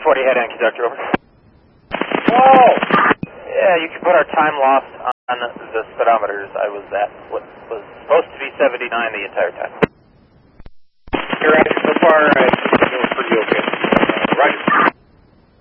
40 head in, conductor, over. Whoa! Yeah, you can put our time lost on the speedometers. I was at what was supposed to be 79 the entire time.